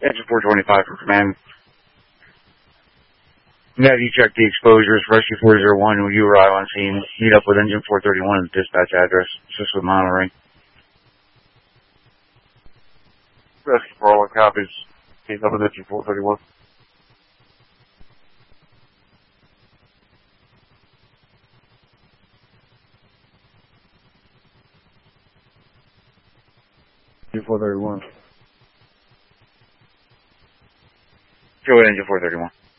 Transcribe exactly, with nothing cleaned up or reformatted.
Engine four twenty-five for command. Nav, you check the exposures. Rescue four oh one, when you arrive on scene, meet up with engine four thirty-one at the dispatch address. Assist with monitoring. Rescue four oh one copies. Meet up with engine four thirty-one. Engine four thirty-one. Go ahead, engine four thirty-one.